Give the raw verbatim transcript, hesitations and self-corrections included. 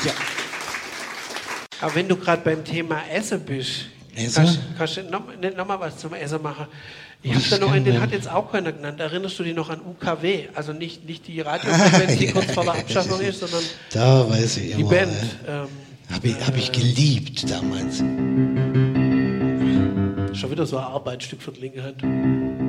Ja. Aber wenn du gerade beim Thema Essen bist, Essen? kannst, kannst du noch, nicht noch mal was zum Essen machen. Ich habe Was da noch einen, denn? den hat jetzt auch keiner genannt. Erinnerst du dich noch an U K W? Also nicht, nicht die Radiofrequenz, die Ah, kurz ja. vor der Abschaffung ist, sondern Da weiß ich die immer. Band. Ja. Ähm, Habe ich, hab ich geliebt damals. schon wieder so ein Arbeitsstück für die linke Hand.